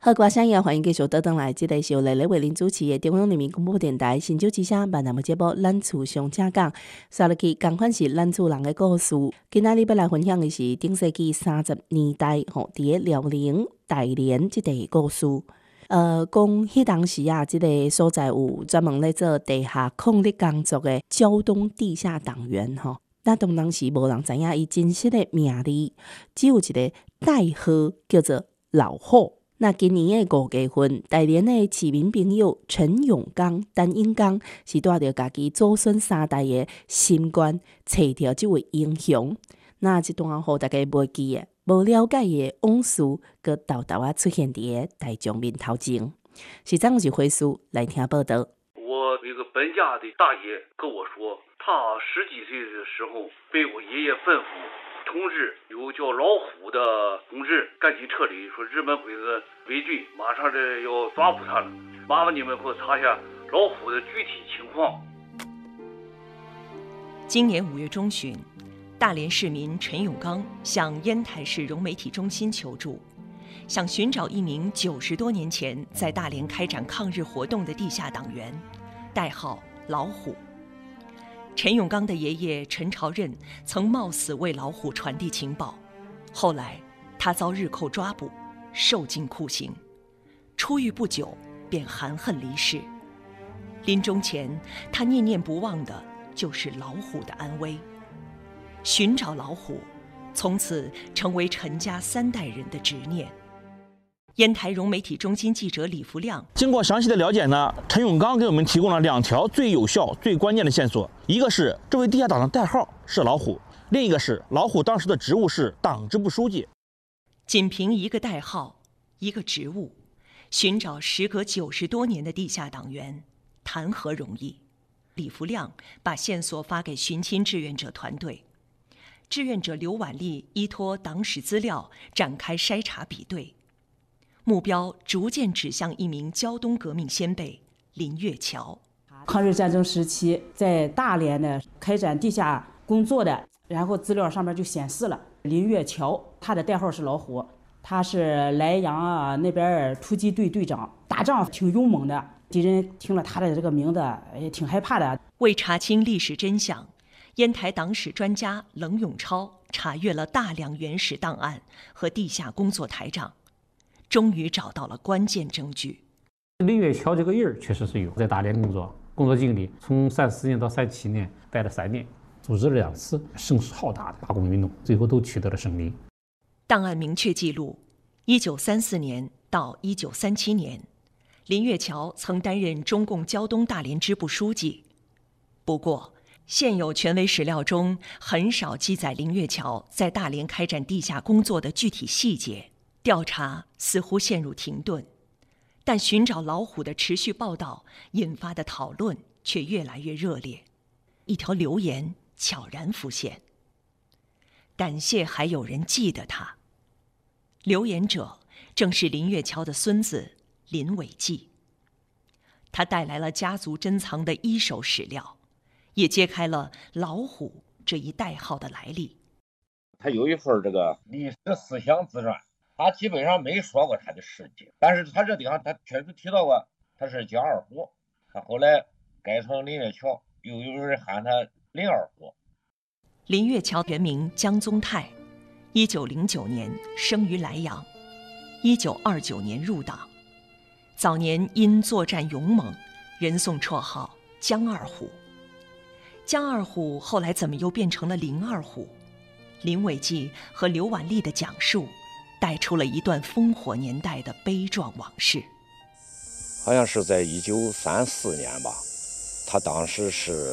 好，各位声音欢迎继续倒转来，这里是由丽丽为您主持的中央人民广播电台新竹之声闽南语节目《咱厝上正讲》，接落去同款是咱厝人的故事。今仔日要来分享的是顶世纪30年代伫咧辽宁大连这个故事。讲迄当时啊，这个所在有专门咧做地下抗日工作的胶东地下党员吼。那当时无人知影伊真实的名字，只有一个代号叫做老虎。那今年的5月份，大连的市民朋友陈永刚、陈永刚是带着家己祖孙3代的心愿，找到这位英雄。那这段互大家袂记的、无了解的往事，佮豆豆啊出现伫大众面头前。是怎样一回事？来听报道。 我一个本家的大爷跟我说，他10几岁的时候被我爷爷吩咐。同志有叫老虎的同志赶紧撤离，说日本鬼子围追，马上这要抓捕他了，麻烦你们给我查一下老虎的具体情况。 今年5月中旬，大连市民陈永刚向烟台市融媒体中心求助，想寻找一名90多年前在大连开展抗日活动的地下党员，代号老虎。陈永刚的爷爷陈朝任曾冒死为老虎传递情报，后来他遭日寇抓捕，受尽酷刑，出狱不久便含恨离世。临终前，他念念不忘的就是老虎的安危。寻找老虎，从此成为陈家3代人的执念。烟台融媒体中心记者李福亮经过详细的了解呢，陈永刚给我们提供了2条最有效、最关键的线索。一个是这位地下党的代号是老虎，另一个是老虎当时的职务是党支部书记。 仅凭一个代号、一个职务，寻找时隔90多年的地下党员，谈何容易？李福亮把线索发给寻亲志愿者团队，志愿者刘婉丽依托党史资料展开筛查比对。目标逐渐指向一名胶东革命先辈林月桥。 抗日战争时期在大连呢开展地下工作的，然后资料上面就显示了林月桥，他的代号是老虎，他是莱阳那边突击队队长，打仗挺勇猛的，敌人听了他的这个名字也挺害怕的。 为查清历史真相，烟台党史专家冷永超查阅了大量原始档案和地下工作台账，终于找到了关键证据。 林月桥这个人确实是有在大连工作经历，从34年到37年待了3年，组织了2次声势浩大的罢工运动，最后都取得了胜利。 档案明确记录，1934年到1937年，林月桥曾担任中共胶东大连支部书记。不过，现有权威史料中很少记载林月桥在大连开展地下工作的具体细节，调查似乎陷入停顿。但寻找老虎的持续报道引发的讨论却越来越热烈。一条留言悄然浮现：感谢还有人记得他。留言者正是林月桥的孙子林伟记。他带来了家族珍藏的一手史料，也揭开了老虎这一代号的来历。 他有一份这个历史思想自传，他基本上没说过他的事迹，但是他这地方他确实提到过他是江二虎，他后来改成林月桥，又有人喊他林二虎。 林月桥原名江宗泰，1909年生于莱阳，1929年入党。早年因作战勇猛，人送绰号江二虎。江二虎后来怎么又变成了林二虎？林伟记和刘婉丽的讲述带出了一段烽火年代的悲壮往事。 好像是在1934年吧，他当时是